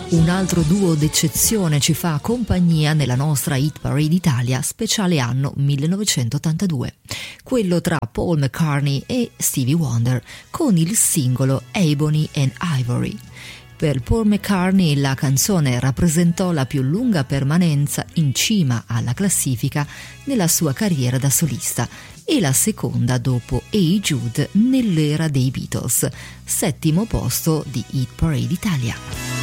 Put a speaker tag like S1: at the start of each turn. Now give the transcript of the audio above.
S1: Un altro duo d'eccezione ci fa compagnia nella nostra Hit Parade Italia, speciale anno 1982, quello tra Paul McCartney e Stevie Wonder, con il singolo Ebony and Ivory. Per Paul McCartney la canzone rappresentò la più lunga permanenza in cima alla classifica nella sua carriera da solista e la seconda dopo Hey Jude nell'era dei Beatles, settimo posto di Hit Parade Italia.